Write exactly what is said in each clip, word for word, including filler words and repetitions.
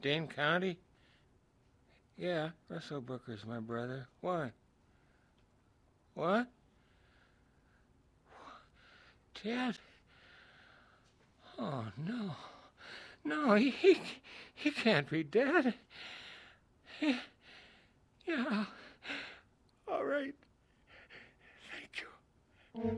Dane County? Yeah, Russell Booker's my brother. Why? What? Dad? Oh, no. No, he, he, he can't be dead. He, yeah. All right. Thank you.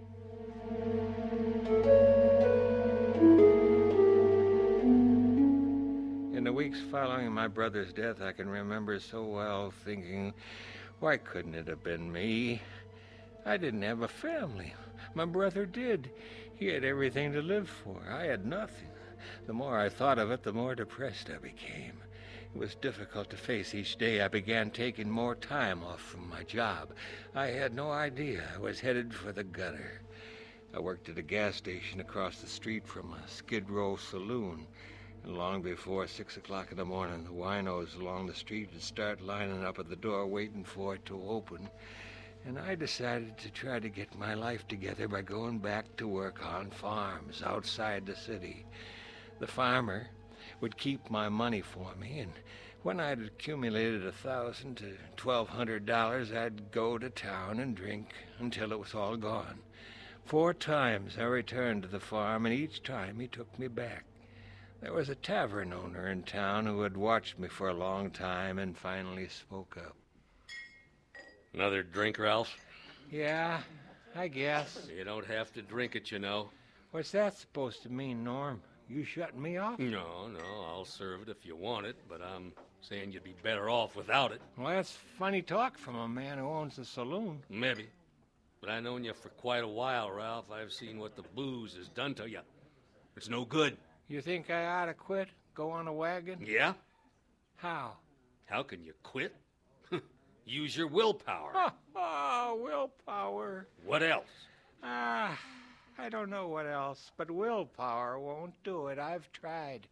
In the weeks following my brother's death, I can remember so well thinking, why couldn't it have been me? I didn't have a family. My brother did. He had everything to live for. I had nothing. The more I thought of it, the more depressed I became. It was difficult to face each day. I began taking more time off from my job. I had no idea I was headed for the gutter. I worked at a gas station across the street from a Skid Row saloon. And long before six o'clock in the morning, the winos along the street would start lining up at the door waiting for it to open. And I decided to try to get my life together by going back to work on farms outside the city. The farmer would keep my money for me, and when I'd accumulated a thousand to twelve hundred dollars, I'd go to town and drink until it was all gone. Four times I returned to the farm, and each time he took me back. There was a tavern owner in town who had watched me for a long time and finally spoke up. Another drink, Ralph? Yeah, I guess. You don't have to drink it, you know. What's that supposed to mean, Norm? You shutting me off? No, no, I'll serve it if you want it, but I'm saying you'd be better off without it. Well, that's funny talk from a man who owns a saloon. Maybe. But I've known you for quite a while, Ralph. I've seen what the booze has done to you. It's no good. You think I ought to quit? Go on a wagon? Yeah? How? How can you quit? Use your willpower. Oh, oh, willpower. What else? Ah, I don't know what else, but willpower won't do it. I've tried.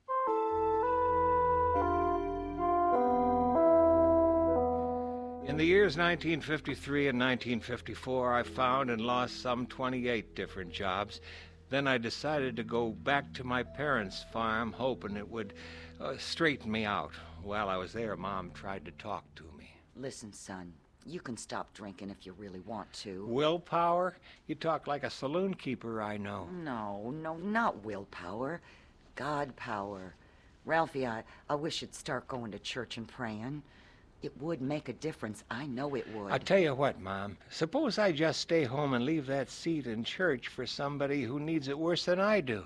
In the years nineteen fifty-three and nineteen fifty-four, I found and lost some twenty-eight different jobs. Then I decided to go back to my parents' farm, hoping it would uh, straighten me out. While I was there, Mom tried to talk to me. Listen, son, you can stop drinking if you really want to. Willpower? You talk like a saloon keeper I know. No, no, not willpower. God power. Ralphie, I, I wish you'd start going to church and praying. It would make a difference. I know it would. I tell you what, Mom. Suppose I just stay home and leave that seat in church for somebody who needs it worse than I do.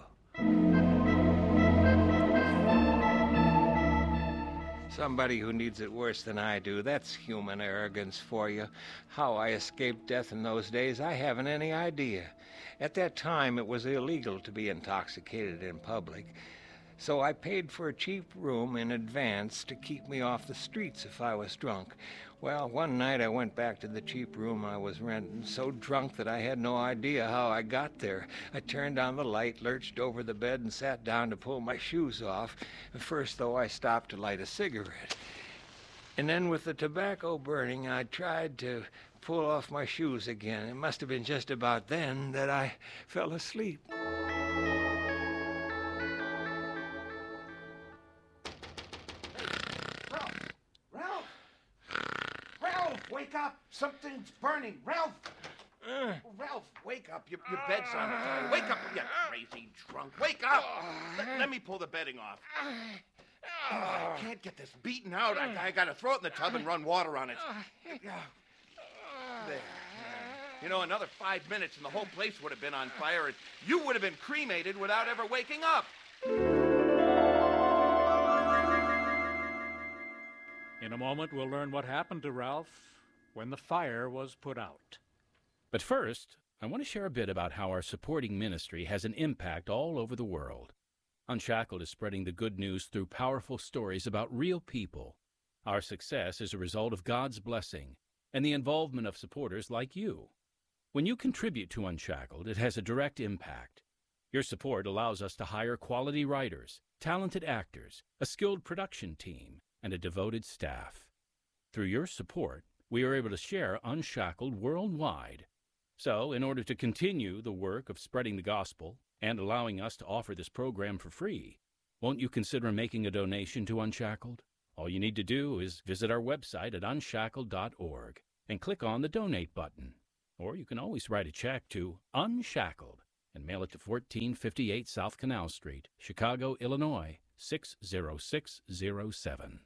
Somebody who needs it worse than I do. That's human arrogance for you. How I escaped death in those days, I haven't any idea. At that time, it was illegal to be intoxicated in public. So I paid for a cheap room in advance to keep me off the streets if I was drunk. Well, one night I went back to the cheap room I was renting, so drunk that I had no idea how I got there. I turned on the light, lurched over the bed, and sat down to pull my shoes off. First, though, I stopped to light a cigarette. And then with the tobacco burning, I tried to pull off my shoes again. It must have been just about then that I fell asleep. Wake up! Something's burning! Ralph! Uh, Ralph, wake up. Your, your bed's on fire. Wake up, you crazy drunk. Wake up! Let, let me pull the bedding off. Oh, I can't get this beaten out. I, I gotta throw it in the tub and run water on it. There. You know, another five minutes and the whole place would have been on fire, and you would have been cremated without ever waking up. In a moment, we'll learn what happened to Ralph when the fire was put out. But first, I want to share a bit about how our supporting ministry has an impact all over the world. Unshackled is spreading the good news through powerful stories about real people. Our success is a result of God's blessing and the involvement of supporters like you. When you contribute to Unshackled, it has a direct impact. Your support allows us to hire quality writers, talented actors, a skilled production team, and a devoted staff. Through your support, we are able to share Unshackled worldwide. So, in order to continue the work of spreading the gospel and allowing us to offer this program for free, Won't you consider making a donation to Unshackled? All you need to do is visit our website at unshackled dot org and click on the Donate button. Or you can always write a check to Unshackled and mail it to fourteen fifty-eight South Canal Street, Chicago, Illinois, six zero six zero seven.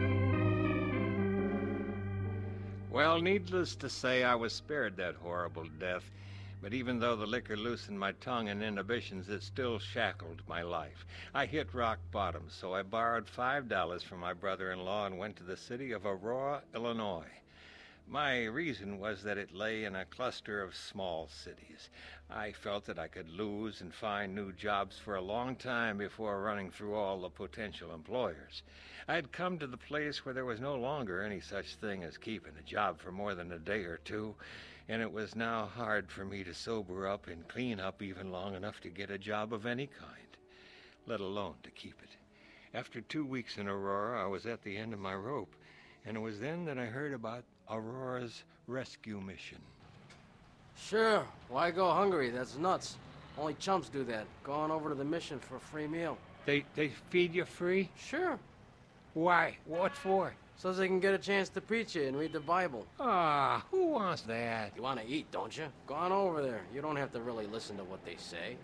Well, needless to say, I was spared that horrible death. But even though the liquor loosened my tongue and inhibitions, it still shackled my life. I hit rock bottom, so I borrowed five dollars from my brother-in-law and went to the city of Aurora, Illinois. My reason was that it lay in a cluster of small cities. I felt that I could lose and find new jobs for a long time before running through all the potential employers. I had come to the place where there was no longer any such thing as keeping a job for more than a day or two, and it was now hard for me to sober up and clean up even long enough to get a job of any kind, let alone to keep it. After two weeks in Aurora, I was at the end of my rope, and it was then that I heard about Aurora's rescue mission. Sure, why go hungry? That's nuts. Only chumps do that. Go on over to the mission for a free meal. They they feed you free? Sure. Why? What for? So they can get a chance to preach it and read the Bible. Ah, who wants that? You want to eat, don't you? Go on over there. You don't have to really listen to what they say.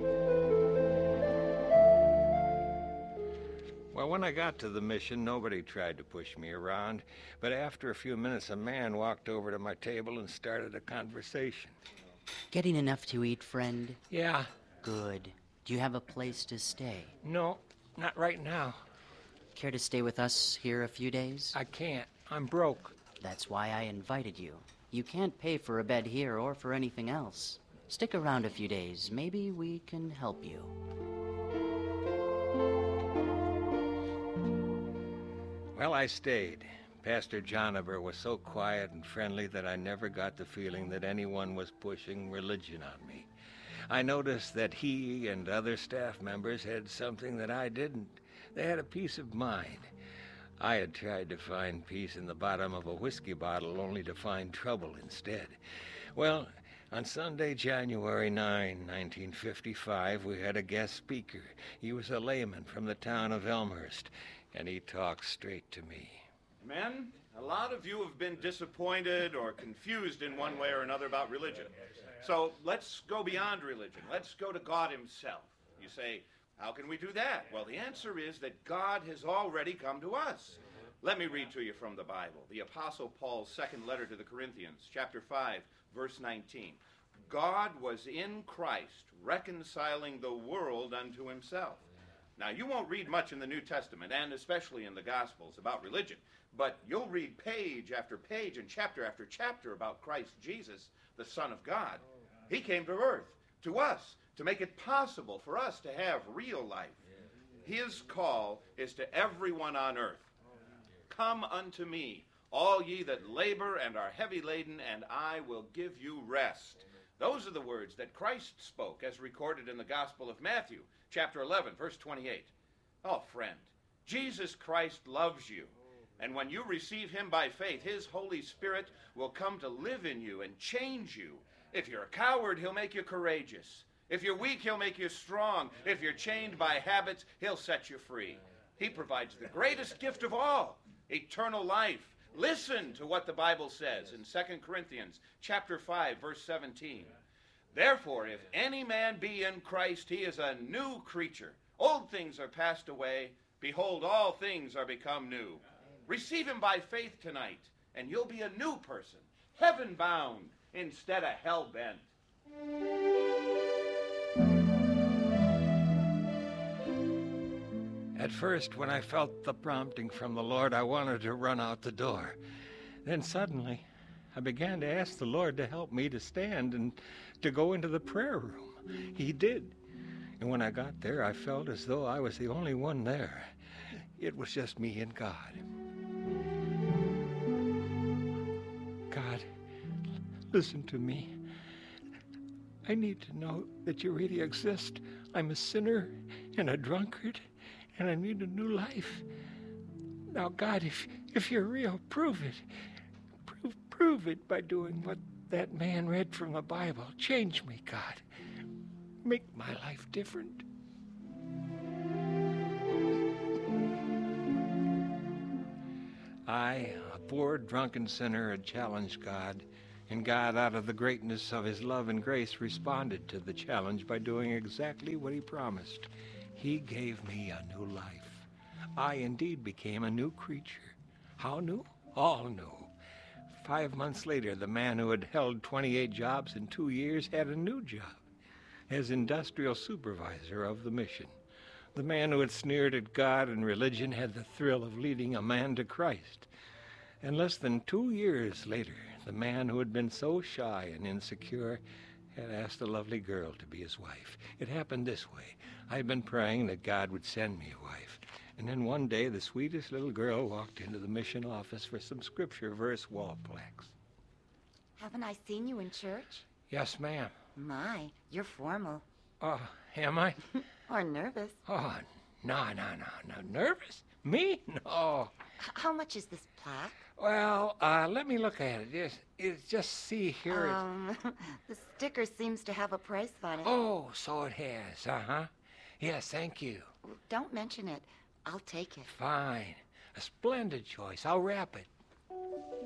Well, when I got to the mission, nobody tried to push me around. But after a few minutes, a man walked over to my table and started a conversation. Getting enough to eat, friend? Yeah. Good. Do you have a place to stay? No, not right now. Care to stay with us here a few days? I can't. I'm broke. That's why I invited you. You can't pay for a bed here or for anything else. Stick around a few days. Maybe we can help you. Well, I stayed. Pastor Johniver was so quiet and friendly that I never got the feeling that anyone was pushing religion on me. I noticed that he and other staff members had something that I didn't. They had a peace of mind. I had tried to find peace in the bottom of a whiskey bottle only to find trouble instead. Well, on Sunday, January ninth, nineteen fifty-five, we had a guest speaker. He was a layman from the town of Elmhurst, and he talked straight to me. Men, a lot of you have been disappointed or confused in one way or another about religion. So let's go beyond religion. Let's go to God himself. You say, how can we do that? Well, the answer is that God has already come to us. Let me read to you from the Bible. The Apostle Paul's second letter to the Corinthians, chapter five, verse nineteen. God was in Christ, reconciling the world unto himself. Now, you won't read much in the New Testament, and especially in the Gospels, about religion, but you'll read page after page and chapter after chapter about Christ Jesus, the Son of God. He came to earth, to us, to make it possible for us to have real life. His call is to everyone on earth. Come unto me, all ye that labor and are heavy laden, and I will give you rest. Those are the words that Christ spoke as recorded in the Gospel of Matthew, chapter eleven, verse twenty-eight. Oh, friend, Jesus Christ loves you. And when you receive him by faith, his Holy Spirit will come to live in you and change you. If you're a coward, he'll make you courageous. If you're weak, he'll make you strong. If you're chained by habits, he'll set you free. He provides the greatest gift of all, eternal life. Listen to what the Bible says in Second Corinthians chapter five, verse seventeen. Therefore, if any man be in Christ, he is a new creature. Old things are passed away. Behold, all things are become new. Receive him by faith tonight, and you'll be a new person, heaven-bound instead of hell-bent. At first, when I felt the prompting from the Lord, I wanted to run out the door. Then suddenly, I began to ask the Lord to help me to stand and to go into the prayer room. He did. And when I got there, I felt as though I was the only one there. It was just me and God. God, listen to me. I need to know that you really exist. I'm a sinner and a drunkard, and I need a new life. Now, God, if if you're real, prove it. Prove, prove it by doing what that man read from the Bible. Change me, God. Make my life different. poor drunken sinner had challenged God, and God, out of the greatness of his love and grace, responded to the challenge by doing exactly what he promised. He gave me a new life. I indeed became a new creature. How new? All new. Five months later, the man who had held twenty-eight jobs in two years had a new job as industrial supervisor of the mission. The man who had sneered at God and religion had the thrill of leading a man to Christ. And less than two years later, the man who had been so shy and insecure had asked a lovely girl to be his wife. It happened this way. I'd been praying that God would send me a wife. And then one day, the sweetest little girl walked into the mission office for some scripture verse wall plaques. Haven't I seen you in church? Yes, ma'am. My, you're formal. Oh, am I? Or nervous. Oh, no, no, no, no. Nervous? Me? No. H- how much is this plaque? Well, uh, let me look at it. Just, it's just see here. It's... Um, the sticker seems to have a price on it. Oh, so it has, uh-huh. Yes, thank you. Don't mention it. I'll take it. Fine. A splendid choice. I'll wrap it.